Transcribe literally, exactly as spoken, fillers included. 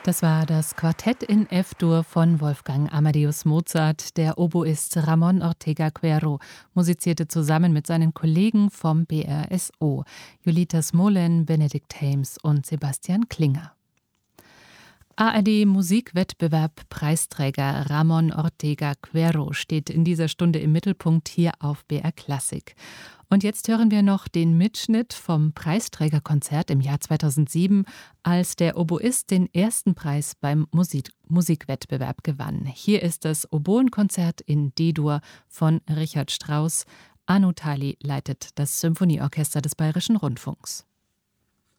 Das war das Quartett in F-Dur von Wolfgang Amadeus Mozart. Der Oboist Ramón Ortega Quero musizierte zusammen mit seinen Kollegen vom B R S O, Julita Smolen, Benedikt Helms und Sebastian Klinger. A R D-Musikwettbewerb Preisträger Ramón Ortega Quero steht in dieser Stunde im Mittelpunkt hier auf B R Klassik. Und jetzt hören wir noch den Mitschnitt vom Preisträgerkonzert im Jahr zweitausendsieben, als der Oboist den ersten Preis beim Musik- Musikwettbewerb gewann. Hier ist das Oboenkonzert in D-Dur von Richard Strauss. Anu Tali leitet das Symphonieorchester des Bayerischen Rundfunks.